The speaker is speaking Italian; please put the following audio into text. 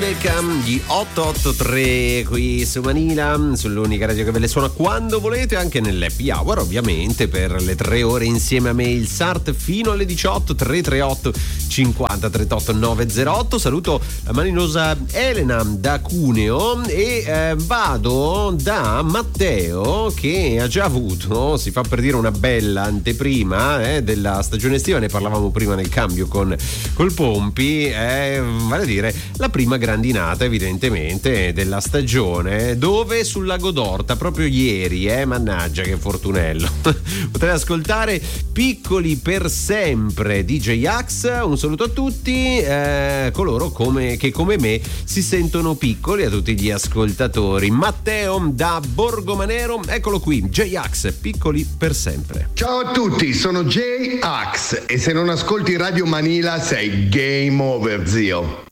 Beckham, gli 883 qui su Manila, sull'unica radio che ve le suona quando volete, anche nell'happy hour ovviamente, per le 3 ore insieme a me, il Sart, fino alle 18. 338 50 38 908. Saluto la malinosa Elena da Cuneo e vado da Matteo, che ha già avuto, si fa per dire, una bella anteprima della stagione estiva. Ne parlavamo prima nel cambio col Pompi, vale a dire la prima grandinata evidentemente della stagione, dove sul Lago d'Orta proprio ieri, mannaggia che fortunello, potrei ascoltare Piccoli per sempre di J-Ax. Un saluto a tutti coloro che come me si sentono piccoli, a tutti gli ascoltatori. Matteo da Borgomanero, eccolo qui, J-Ax, Piccoli per sempre. Ciao a tutti, sono J-Ax e se non ascolti Radio Manila sei game over, zio.